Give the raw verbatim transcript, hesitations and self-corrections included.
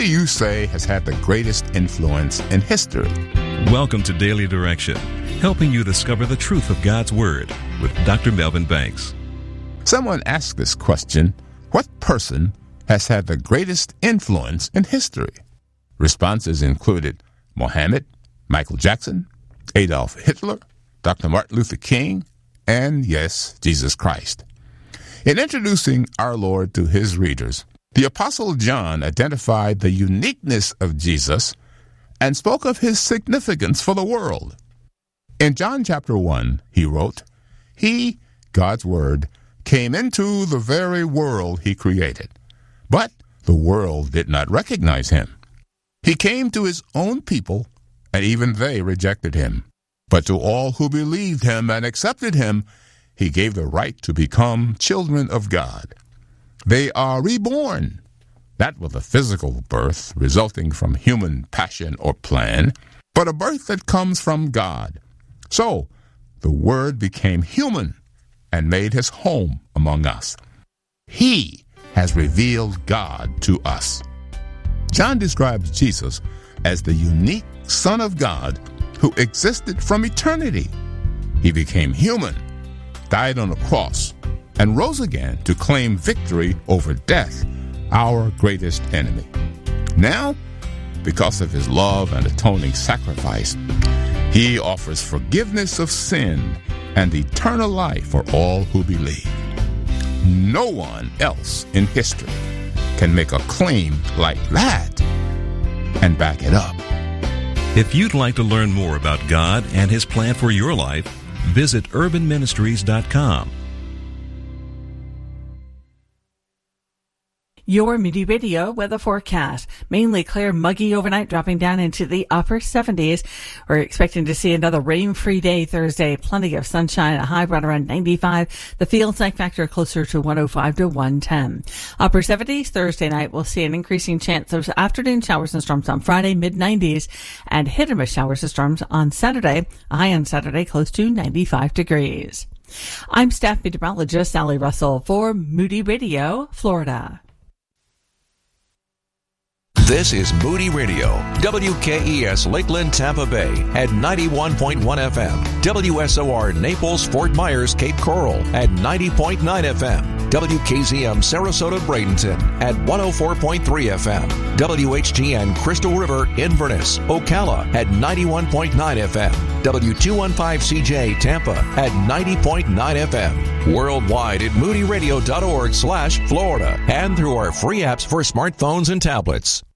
do you say has had the greatest influence in history? Welcome to Daily Direction, helping you discover the truth of God's Word with Doctor Melvin Banks. Someone asked this question, what person has had the greatest influence in history? Responses included Mohammed, Michael Jackson, Adolf Hitler, Doctor Martin Luther King, and yes, Jesus Christ. In introducing our Lord to his readers, the Apostle John identified the uniqueness of Jesus and spoke of his significance for the world. In John chapter one, he wrote, He, God's Word, came into the very world he created, but the world did not recognize him. He came to his own people, and even they rejected him. But to all who believed him and accepted him, he gave the right to become children of God. They are reborn, not with a physical birth resulting from human passion or plan, but a birth that comes from God. So, the Word became human and made his home among us. He has revealed God to us. John describes Jesus as the unique Son of God who existed from eternity. He became human, died on a cross, and rose again to claim victory over death, our greatest enemy. Now, because of his love and atoning sacrifice, he offers forgiveness of sin and eternal life for all who believe. No one else in history can make a claim like that and back it up. If you'd like to learn more about God and his plan for your life, visit urban ministries dot com. Your Moody Radio weather forecast. Mainly clear, muggy overnight, dropping down into the upper seventies. We're expecting to see another rain-free day Thursday. Plenty of sunshine, a high right around ninety-five. The field site factor closer to one oh five to one ten. Upper seventies Thursday night. We'll see an increasing chance of afternoon showers and storms on Friday, mid nineties. And hit and miss showers and storms on Saturday. A high on Saturday close to ninety-five degrees. I'm staff meteorologist Sally Russell for Moody Radio, Florida. This is Moody Radio, W K E S Lakeland, Tampa Bay at ninety-one point one F M, W S O R Naples, Fort Myers, Cape Coral at ninety point nine F M, W K Z M Sarasota, Bradenton at one oh four point three F M, W H G N Crystal River, Inverness, Ocala at ninety-one point nine F M, W two fifteen C J Tampa at ninety point nine F M, worldwide at moody radio dot org slash Florida, and through our free apps for smartphones and tablets.